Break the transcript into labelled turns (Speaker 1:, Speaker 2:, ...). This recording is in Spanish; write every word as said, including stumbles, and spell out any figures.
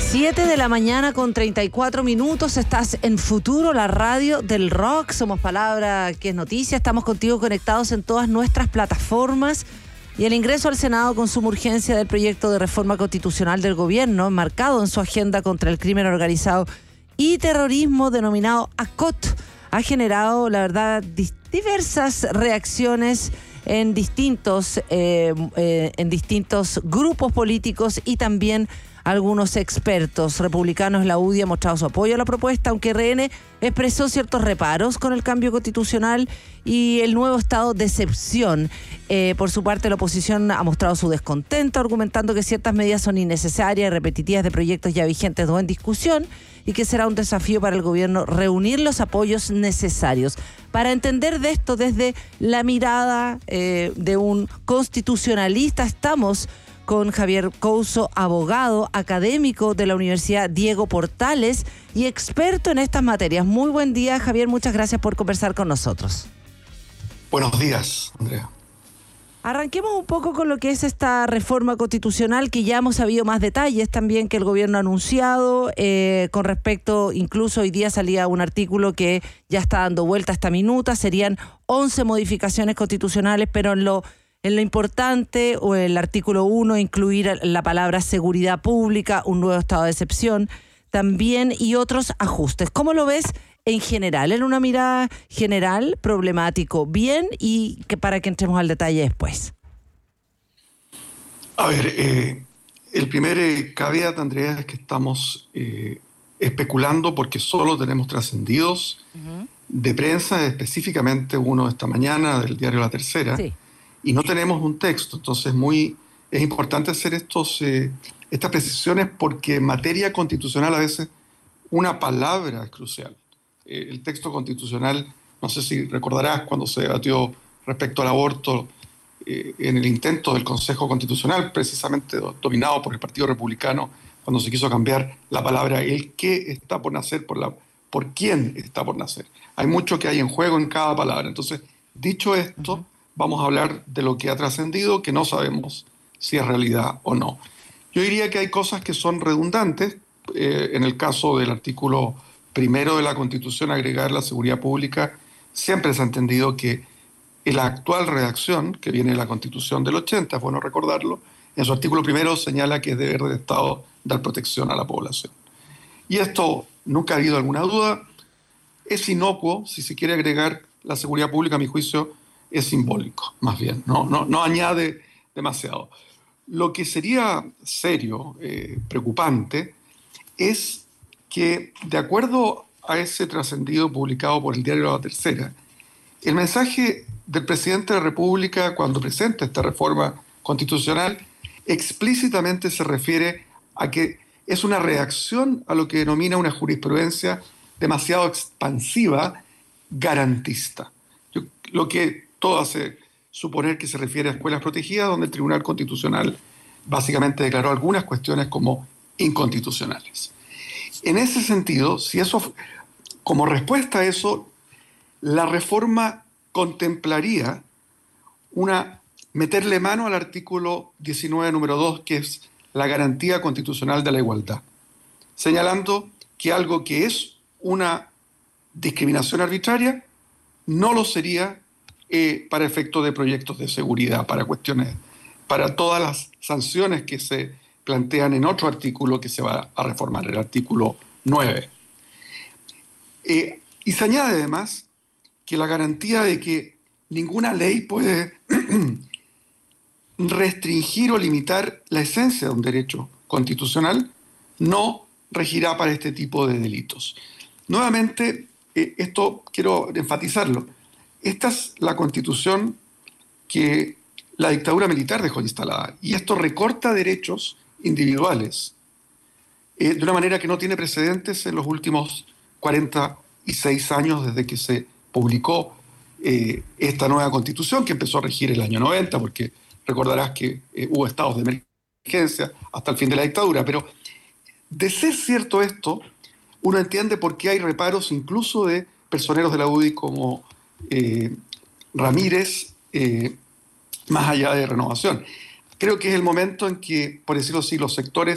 Speaker 1: siete de la mañana con treinta y cuatro minutos, estás en Futuro, la radio del rock. Somos Palabra que es Noticia, estamos contigo conectados en todas nuestras plataformas. Y el ingreso al Senado con suma urgencia del proyecto de reforma constitucional del gobierno, marcado en su agenda contra el crimen organizado y terrorismo denominado A C O T, ha generado, la verdad, diversas reacciones en distintos, eh, eh, en distintos grupos políticos y también algunos expertos republicanos. La U D I ha mostrado su apoyo a la propuesta, aunque R N expresó ciertos reparos con el cambio constitucional y el nuevo estado de excepción. Eh, por su parte, la oposición ha mostrado su descontento, argumentando que ciertas medidas son innecesarias y repetitivas de proyectos ya vigentes o en discusión, y que será un desafío para el gobierno reunir los apoyos necesarios. Para entender de esto desde la mirada eh, de un constitucionalista, estamos con Javier Couso, abogado, académico de la Universidad Diego Portales y experto en estas materias. Muy buen día, Javier, muchas gracias por conversar con nosotros.
Speaker 2: Buenos días, Andrea.
Speaker 1: Arranquemos un poco con lo que es esta reforma constitucional, que ya hemos sabido más detalles también que el gobierno ha anunciado, eh, con respecto, incluso hoy día salía un artículo que ya está dando vuelta a esta minuta, serían once modificaciones constitucionales, pero en lo En lo importante, o el artículo uno, incluir la palabra seguridad pública, un nuevo estado de excepción, también, y otros ajustes. ¿Cómo lo ves en general? En una mirada general, problemático, bien, y que para que entremos al detalle después.
Speaker 2: A ver, eh, el primer eh, caveat, Andrea, es que estamos eh, especulando porque solo tenemos trascendidos uh-huh. de prensa, específicamente uno esta mañana del diario La Tercera. Sí. Y no tenemos un texto, entonces muy, es importante hacer estos, eh, estas precisiones porque en materia constitucional a veces una palabra es crucial. Eh, el texto constitucional, no sé si recordarás cuando se debatió respecto al aborto eh, en el intento del Consejo Constitucional, precisamente dominado por el Partido Republicano, cuando se quiso cambiar la palabra el qué está por nacer por, la, por quién está por nacer. Hay mucho que hay en juego en cada palabra. Entonces, dicho esto, uh-huh. vamos a hablar de lo que ha trascendido, que no sabemos si es realidad o no. Yo diría que hay cosas que son redundantes. Eh, en el caso del artículo primero de la Constitución, agregar la seguridad pública, siempre se ha entendido que en la actual redacción, que viene de la Constitución del ochenta, es bueno recordarlo, en su artículo primero señala que es deber del Estado dar protección a la población. Y esto, nunca ha habido alguna duda, es inocuo. Si se quiere agregar la seguridad pública, a mi juicio, es simbólico, más bien, no, no, no añade demasiado. Lo que sería serio, eh, preocupante, es que, de acuerdo a ese trascendido publicado por el diario La Tercera, el mensaje del presidente de la República cuando presenta esta reforma constitucional explícitamente se refiere a que es una reacción a lo que denomina una jurisprudencia demasiado expansiva, garantista. Yo, lo que todo hace suponer que se refiere a escuelas protegidas, donde el Tribunal Constitucional básicamente declaró algunas cuestiones como inconstitucionales. En ese sentido, si eso, como respuesta a eso, la reforma contemplaría una, meterle mano al artículo diecinueve, número dos, que es la garantía constitucional de la igualdad, señalando que algo que es una discriminación arbitraria no lo sería Eh, para efectos de proyectos de seguridad, para cuestiones, para todas las sanciones que se plantean en otro artículo que se va a reformar, el artículo nueve. Eh, y se añade además que la garantía de que ninguna ley puede restringir o limitar la esencia de un derecho constitucional no regirá para este tipo de delitos. Nuevamente, eh, esto quiero enfatizarlo. Esta es la Constitución que la dictadura militar dejó instalada, y esto recorta derechos individuales eh, de una manera que no tiene precedentes en los últimos cuarenta y seis años desde que se publicó eh, esta nueva Constitución, que empezó a regir el año noventa, porque recordarás que eh, hubo estados de emergencia hasta el fin de la dictadura. Pero de ser cierto esto, uno entiende por qué hay reparos incluso de personeros de la U D I como Eh, Ramírez, eh, más allá de Renovación. Creo que es el momento en que, por decirlo así, los sectores